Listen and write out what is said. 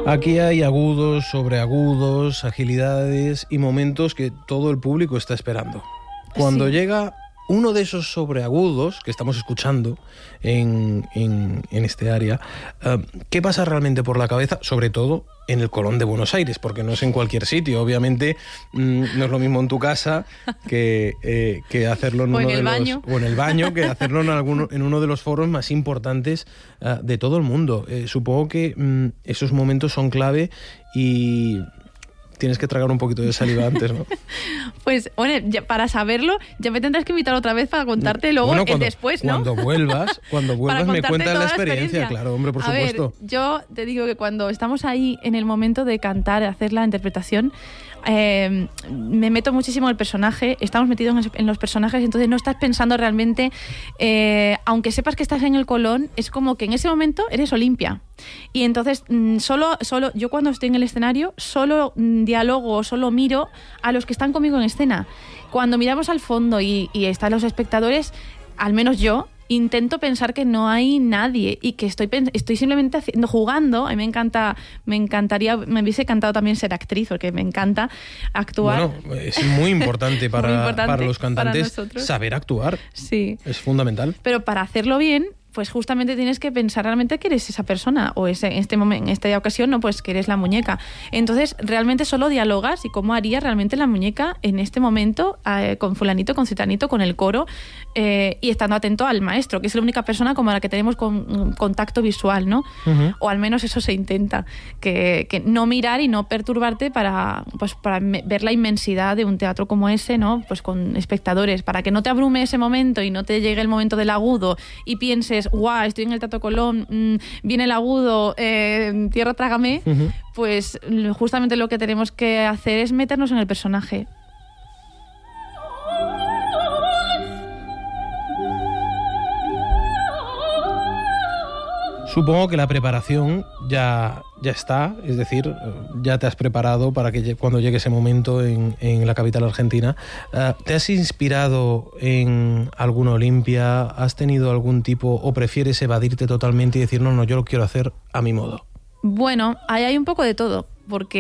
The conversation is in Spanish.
Aquí hay agudos, sobreagudos, agilidades y momentos que todo el público está esperando. Cuando llega uno de esos sobreagudos que estamos escuchando en este área, ¿qué pasa realmente por la cabeza? Sobre todo en el Colón de Buenos Aires, porque no es en cualquier sitio. Obviamente no es lo mismo en tu casa que hacerlo en uno de los... O en el baño, que hacerlo en uno de los foros más importantes de todo el mundo. Supongo que esos momentos son clave y... Tienes que tragar un poquito de saliva antes, ¿no? Pues, bueno, ya para saberlo, ya me tendrás que invitar otra vez para contarte luego después, ¿no? Cuando vuelvas me cuentas la experiencia. Claro, hombre, por supuesto. A ver, yo te digo que cuando estamos ahí en el momento de cantar, de hacer la interpretación, me meto muchísimo en el personaje, estamos metidos en los personajes, entonces no estás pensando realmente, aunque sepas que estás en el Colón, es como que en ese momento eres Olimpia. Y entonces solo yo cuando estoy en el escenario solo dialogo, solo miro a los que están conmigo en escena. Cuando miramos al fondo y están los espectadores, al menos yo intento pensar que no hay nadie y que estoy simplemente jugando. A mí me hubiese encantado también ser actriz, porque me encanta actuar. Bueno, es muy importante para los cantantes para saber actuar. Sí. Es fundamental. Pero para hacerlo bien, pues justamente tienes que pensar realmente que eres esa persona, o en esta ocasión, no, pues que eres la muñeca. Entonces, realmente solo dialogas y cómo haría realmente la muñeca en este momento con fulanito, con citanito, con el coro, y estando atento al maestro, que es la única persona como la que tenemos contacto visual, ¿no? Uh-huh. O al menos eso se intenta, que no mirar y no perturbarte para ver la inmensidad de un teatro como ese, ¿no? Pues con espectadores, para que no te abrume ese momento y no te llegue el momento del agudo y pienses, guau, estoy en el Teatro Colón, viene el agudo, tierra trágame, uh-huh. Pues justamente lo que tenemos que hacer es meternos en el personaje. Supongo que la preparación ya está, es decir, ya te has preparado para que cuando llegue ese momento en la capital argentina. ¿Te has inspirado en alguna Olimpia? ¿Has tenido algún tipo o prefieres evadirte totalmente y decir no, yo lo quiero hacer a mi modo? Bueno, ahí hay un poco de todo, porque